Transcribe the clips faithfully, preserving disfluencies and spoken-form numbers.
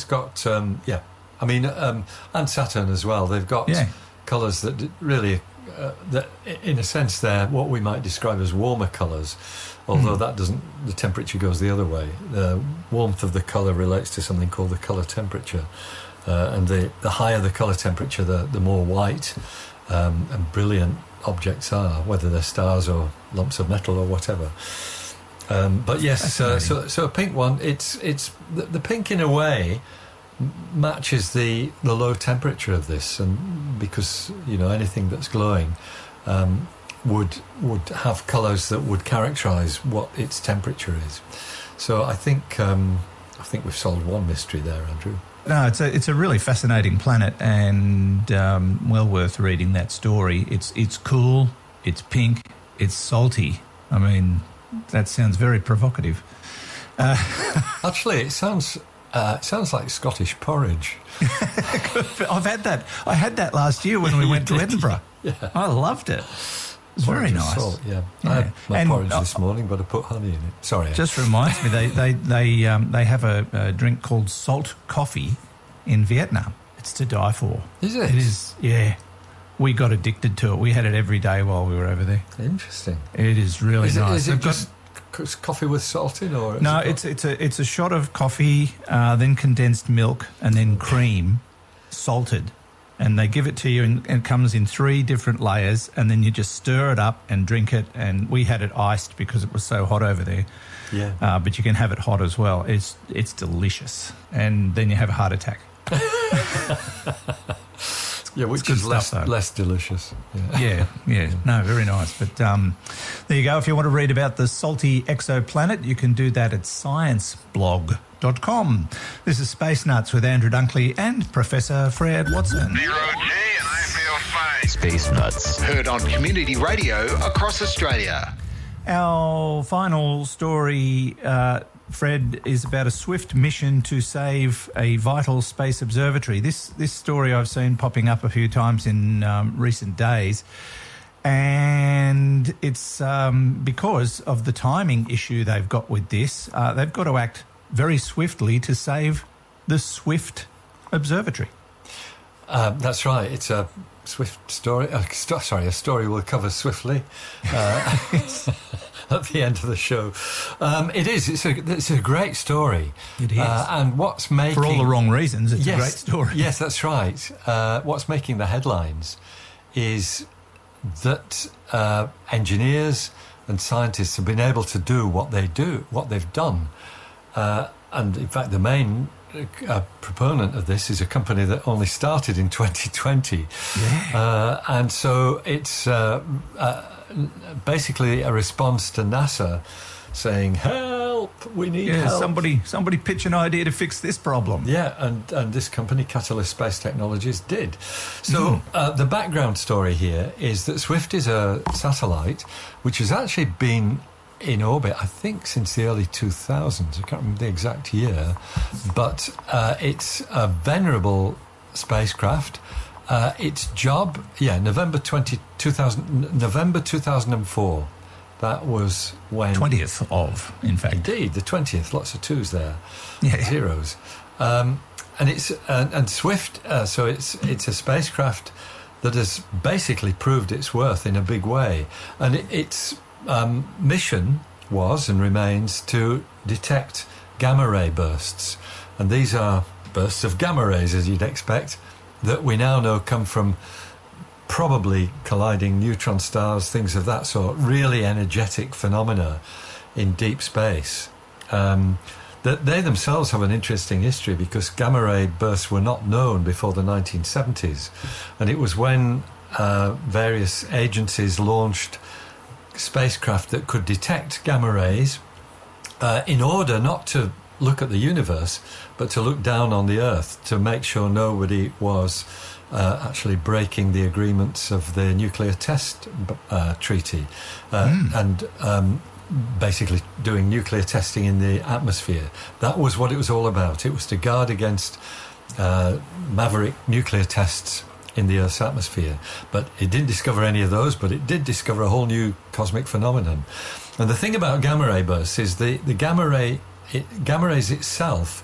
got, um, yeah, I mean, um, and Saturn as well. They've got Yeah. colours that d- really, uh, that in a sense, they're what we might describe as warmer colours, although that doesn't, the temperature goes the other way. The warmth of the colour relates to something called the colour temperature. Uh, and the, the higher the colour temperature, the, the more white um, and brilliant objects are, whether they're stars or lumps of metal or whatever. Um, but yes, uh, so so a pink one. It's it's the, the pink in a way m- matches the the low temperature of this, and because you know anything that's glowing um, would would have colours that would characterise what its temperature is. So I think um, I think we've solved one mystery there, Andrew. No, it's a it's a really fascinating planet, and um, well worth reading that story. It's it's cool, it's pink, it's salty. I mean, that sounds very provocative. Uh, Actually, it sounds uh, it sounds like Scottish porridge. I've had that. I had that last year when we went to Edinburgh. Yeah, I loved it. It's very Porridge with nice. Salt, yeah. Yeah. I had my And, porridge uh, this morning, but I put honey in it. Sorry. Just reminds me, they they they um, they have a, a drink called salt coffee in Vietnam. It's to die for. Is it? It is. Yeah, we got addicted to it. We had it every day while we were over there. Interesting. It is really Is it, nice. is it They've got- just c- coffee with salt in, or is no? it got- It's it's a it's a shot of coffee, uh, then condensed milk, and then cream, salted. And they give it to you, and, and it comes in three different layers, and then you just stir it up and drink it. And we had it iced because it was so hot over there. yeah. Uh, but you can have it hot as well. It's it's delicious. And then you have a heart attack. Yeah, which good is less stuff, though. less delicious. Yeah. Yeah, yeah. No, very nice. But um, there you go. If you want to read about the salty exoplanet, you can do that at science blog dot com. This is Space Nuts with Andrew Dunkley and Professor Fred Watson. Zero G and I feel fine. Space Nuts. Heard on community radio across Australia. Our final story, uh, Fred, is about a Swift mission to save a vital space observatory. This this story I've seen popping up a few times in um, recent days, and it's um, because of the timing issue they've got with this. Uh, they've got to act very swiftly to save the Swift Observatory. Um, that's right. It's a swift story. Uh, st- sorry, a story we'll cover swiftly uh, at the end of the show. Um, it is. It's a. It's a great story. It is. Uh, and what's making For all the wrong reasons, it's yes, a great story. Yes, that's right. Uh, what's making the headlines is that uh, engineers and scientists have been able to do what they do, what they've done. Uh, and in fact, the main uh, proponent of this is a company that only started in twenty twenty. Yeah. Uh, and so it's uh, uh, basically a response to NASA saying, help, we need Yeah, help. somebody somebody pitch an idea to fix this problem. Yeah, and, and this company, Catalyst Space Technologies, did. So uh, the background story here is that Swift is a satellite which has actually been in orbit, I think, since the early two thousands. I can't remember the exact year, but uh, it's a venerable spacecraft. Uh, its job, yeah, November twentieth, two thousand, November two thousand four. That was when twentieth of, in fact. Indeed, the twentieth. Lots of twos there, Yeah. zeros, um, and it's uh, and Swift. Uh, so it's it's a spacecraft that has basically proved its worth in a big way, and it, its um, mission was and remains to detect gamma ray bursts, and these are bursts of gamma rays, as you'd expect, that we now know come from probably colliding neutron stars, things of that sort, really energetic phenomena in deep space. Um, that they themselves have an interesting history because gamma ray bursts were not known before the nineteen seventies. And it was when uh, various agencies launched spacecraft that could detect gamma rays uh, in order not to look at the universe, but to look down on the Earth to make sure nobody was uh, actually breaking the agreements of the nuclear test uh, treaty uh, mm. and um, basically doing nuclear testing in the atmosphere. That was what it was all about. It was to guard against uh, maverick nuclear tests in the Earth's atmosphere. But it didn't discover any of those, but it did discover a whole new cosmic phenomenon. And the thing about gamma ray bursts is the, the gamma ray It, gamma rays itself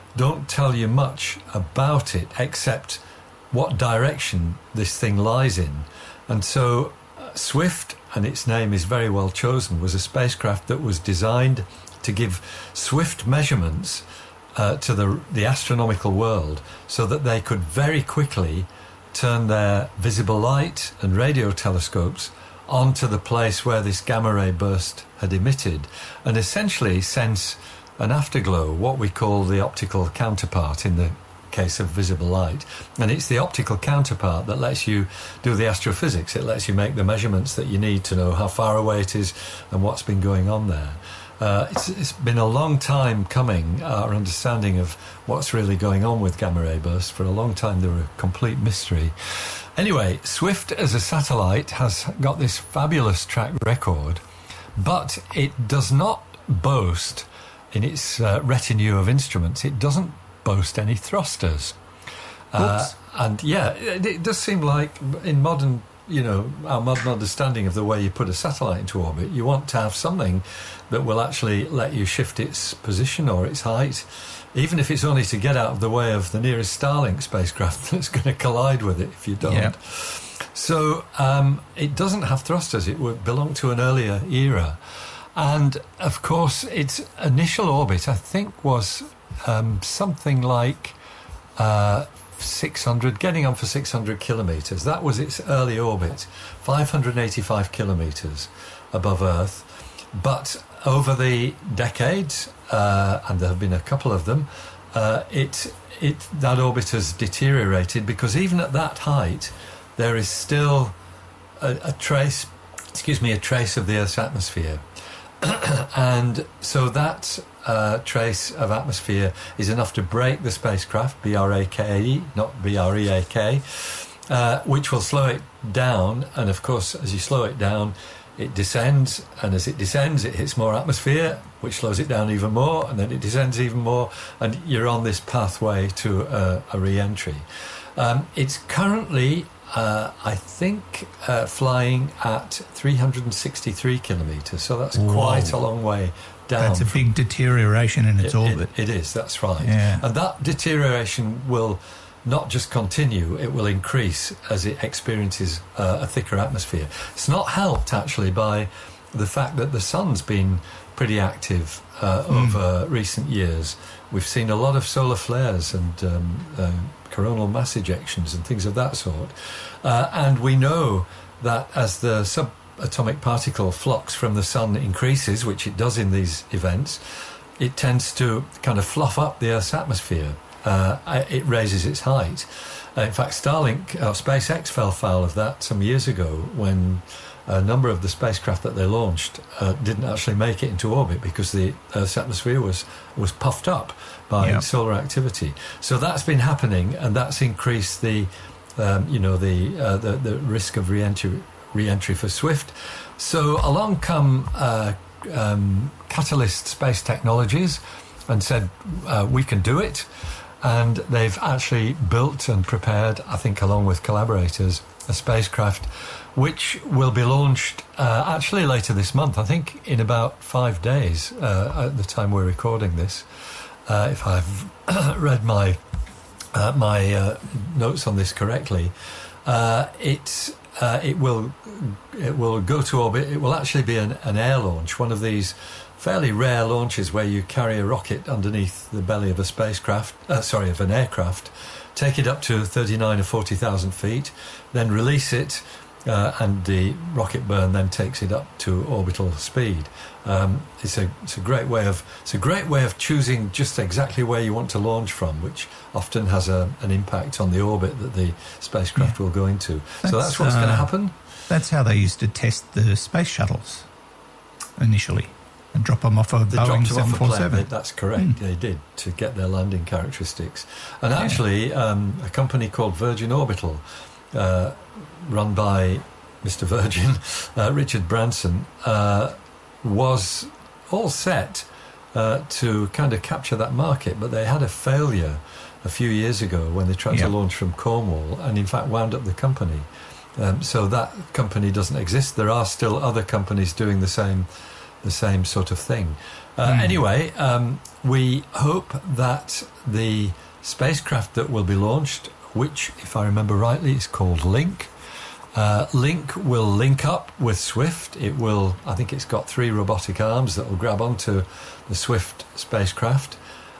don't tell you much about it except what direction this thing lies in. And so uh, Swift, and its name is very well chosen, was a spacecraft that was designed to give swift measurements uh, to the, the astronomical world so that they could very quickly turn their visible light and radio telescopes onto the place where this gamma ray burst had emitted and essentially sense an afterglow, what we call the optical counterpart in the case of visible light. And it's the optical counterpart that lets you do the astrophysics. It lets you make the measurements that you need to know how far away it is and what's been going on there. Uh, it's, it's been a long time coming, our understanding of what's really going on with gamma ray bursts. For a long time, they were a complete mystery. Anyway, Swift as a satellite has got this fabulous track record, but it does not boast, in its uh, retinue of instruments, it doesn't boast any thrusters. Uh, and yeah, it, it does seem like in modern, you know, our modern understanding of the way you put a satellite into orbit, you want to have something that will actually let you shift its position or its height, even if it's only to get out of the way of the nearest Starlink spacecraft that's going to collide with it if you don't. Yep. So um, it doesn't have thrusters. It would belong to an earlier era. And, of course, its initial orbit, I think, was um, something like uh, six hundred, getting on for six hundred kilometres. That was its early orbit, five hundred eighty-five kilometres above Earth. But over the decades, uh, and there have been a couple of them, uh, it, it, that orbit has deteriorated because even at that height, there is still a, a trace, excuse me, a trace of the Earth's atmosphere. And so that uh, trace of atmosphere is enough to break the spacecraft, B R A K E, not B R E A K, uh, which will slow it down. And of course, as you slow it down, it descends. And as it descends, it hits more atmosphere, which slows it down even more. And then it descends even more. And you're on this pathway to uh, a re-entry. Um, it's currently... Uh, I think uh, flying at three hundred sixty-three kilometres, so that's Whoa. quite a long way down. That's a big deterioration in its it, orbit. It, it is, that's right. Yeah. And that deterioration will not just continue, it will increase as it experiences uh, a thicker atmosphere. It's not helped, actually, by the fact that the sun's been pretty active uh, mm. over recent years. We've seen a lot of solar flares and um, uh, coronal mass ejections and things of that sort. Uh, and we know that as the subatomic particle flux from the sun increases, which it does in these events, it tends to kind of fluff up the Earth's atmosphere. Uh, it raises its height. Uh, in fact, Starlink, uh, SpaceX fell foul of that some years ago when a number of the spacecraft that they launched uh, didn't actually make it into orbit because the Earth's atmosphere was, was puffed up by yep. solar activity. So that's been happening, and that's increased the, um, you know, the, uh, the the risk of re-entry, re-entry for Swift. So along come uh, um, Catalyst Space Technologies and said, uh, we can do it. And they've actually built and prepared, I think along with collaborators, a spacecraft which will be launched uh, actually later this month, I think in about five days uh, at the time we're recording this, uh, if I've read my uh, my uh, notes on this correctly. Uh, it's uh, it will it will go to orbit. It will actually be an, an air launch, one of these fairly rare launches where you carry a rocket underneath the belly of a spacecraft, uh, sorry, of an aircraft, take it up to thirty-nine or forty thousand feet, then release it, uh, and the rocket burn then takes it up to orbital speed. Um, it's a it's a great way of it's a great way of choosing just exactly where you want to launch from, which often has a, an impact on the orbit that the spacecraft yeah. will go into. That's, so that's what's uh, going to happen. That's how they used to test the space shuttles initially. And drop them off a they Boeing seven forty-seven. That's correct. Mm. They did, to get their landing characteristics. And actually, yeah. um, a company called Virgin Orbital, uh, run by Mister Virgin, uh, Richard Branson, uh, was all set uh, to kind of capture that market, but they had a failure a few years ago when they tried yeah. to launch from Cornwall, and in fact wound up the company. Um, so that company doesn't exist. There are still other companies doing the same the same sort of thing. Uh, mm. Anyway, um, we hope that the spacecraft that will be launched, which, if I remember rightly, is called Link, uh, Link will link up with Swift. It will, I think it's got three robotic arms that will grab onto the Swift spacecraft,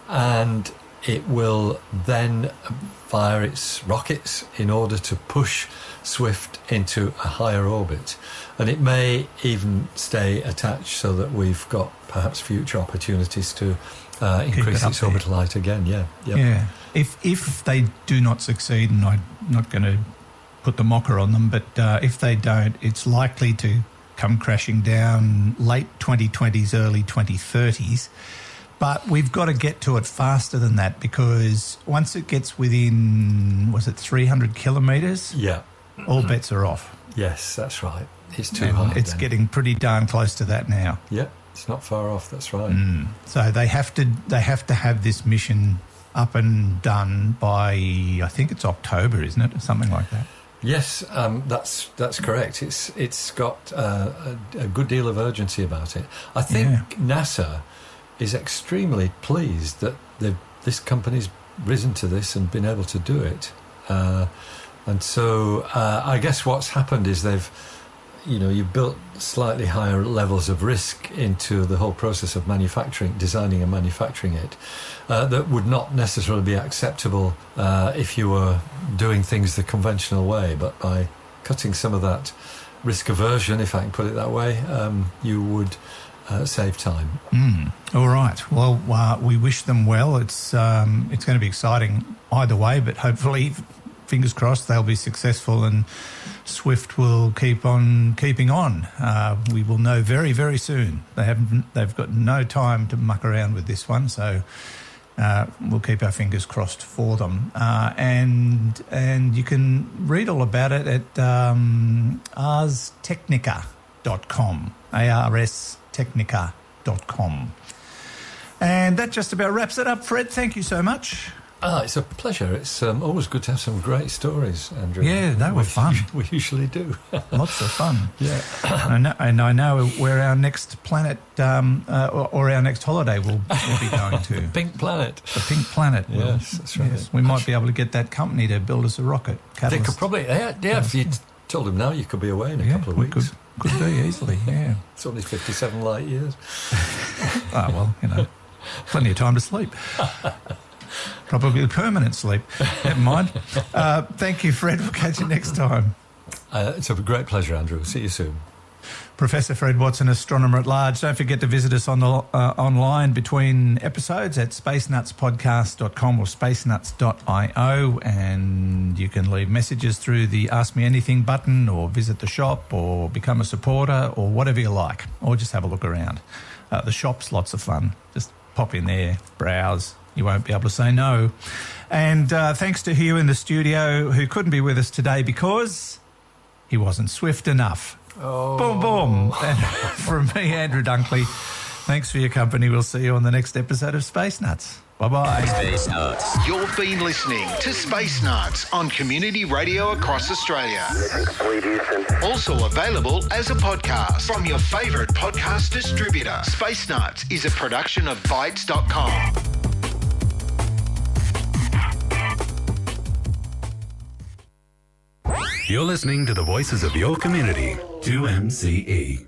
and it will then fire its rockets in order to push Swift into a higher orbit. And it may even stay attached so that we've got perhaps future opportunities to uh, increase it its there. orbital height again. Yeah, yep. Yeah. If if they do not succeed, and I'm not going to put the mocker on them, but uh, if they don't, it's likely to come crashing down late twenty twenties, early twenty thirties. But we've got to get to it faster than that, because once it gets within, was it three hundred kilometres? Yeah. All bets are off. Yes, that's right. It's too and hard. It's then. getting pretty darn close to that now. Yeah, it's not far off. That's right. Mm. So they have to they have to have this mission up and done by, I think it's October, isn't it, or something like that? Yes, um, that's that's correct. It's it's got uh, a, a good deal of urgency about it. I think Yeah. NASA is extremely pleased that this company's risen to this and been able to do it. Uh, and so uh, I guess what's happened is they've, you know, you've built slightly higher levels of risk into the whole process of manufacturing, designing and manufacturing it, uh, that would not necessarily be acceptable uh, if you were doing things the conventional way. But by cutting some of that risk aversion, if I can put it that way, um, you would uh, save time. Mm. All right. Well, uh, we wish them well. It's um, it's going to be exciting either way, but hopefully, fingers crossed, they'll be successful and Swift will keep on keeping on. Uh, we will know very, very soon. They haven't. They've got no time to muck around with this one, so uh, we'll keep our fingers crossed for them. Uh, and and you can read all about it at um, ars technica dot com. A R S technica dot com. And that just about wraps it up, Fred. Thank you so much. Ah, it's a pleasure. It's um, always good to have some great stories, Andrew. Yeah, they were we, fun. We usually do. Lots of fun. Yeah. And I know, and I know where our next planet um, uh, or, or our next holiday will, will be going to. The Pink Planet. The Pink Planet. Will, yes, that's right. Yes, we might be able to get that company to build us a rocket. Catalyst. They could probably, yeah, yeah if you told them now, you could be away in a yeah, couple of we weeks. Could, could be easily, yeah. It's only fifty-seven light years. Oh, well, you know, plenty of time to sleep. Probably permanent sleep. Never mind. Uh, thank you, Fred. We'll catch you next time. Uh, it's a great pleasure, Andrew. See you soon. Professor Fred Watson, astronomer at large. Don't forget to visit us on the uh, online between episodes at space nuts podcast dot com or space nuts dot io, and you can leave messages through the Ask Me Anything button, or visit the shop, or become a supporter, or whatever you like, or just have a look around. Uh, the shop's lots of fun. Just pop in there, browse. You won't be able to say no. And uh, thanks to Hugh in the studio, who couldn't be with us today because he wasn't swift enough. Oh. Boom, boom. And from me, Andrew Dunkley, thanks for your company. We'll see you on the next episode of Space Nuts. Bye-bye. Space Nuts. You've been listening to Space Nuts on Community Radio across Australia. Also available as a podcast from your favourite podcast distributor. Space Nuts is a production of Bytes dot com. You're listening to the voices of your community, two M C E.